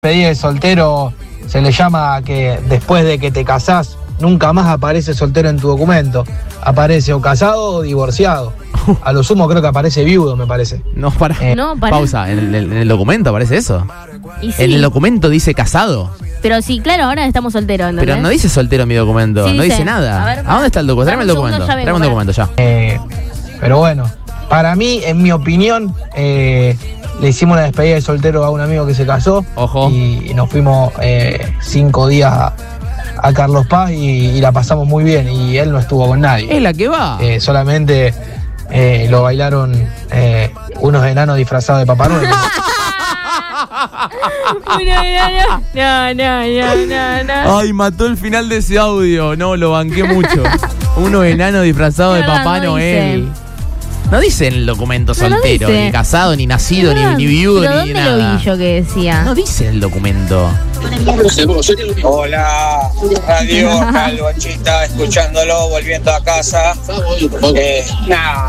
Despedida de soltero se le llama a que después de que te casás, nunca más aparece soltero en tu documento. Aparece o casado o divorciado. A lo sumo creo que aparece viudo, me parece. No, para. Pausa, ¿en el documento aparece eso? Y sí. En el documento dice casado. Pero sí, claro, ahora estamos solteros, ¿entendés? Pero no dice soltero en mi documento, Sí, no dice dice. nada. A ver, ¿A dónde está el documento? Tráeme el documento. Tráeme el documento ya. Pero bueno, para mí, en mi opinión, le hicimos una despedida de soltero a un amigo que se casó. Ojo. Y nos fuimos 5 días a Carlos Paz y la pasamos muy bien. Y él no estuvo con nadie. Es la que va. Solamente lo bailaron unos enanos disfrazados de Papá Noel. No. Ay, mató el final de ese audio. No, lo banqué mucho. Unos enanos disfrazados de Papá Noel. No dice en el documento soltero, dice. ni casado, ni nacido, ni viudo, ¿Pero ni dónde nada. lo vi yo que decía? No dice el documento. Hola, Radio Calvachita, escuchándolo, volviendo a casa. Nada,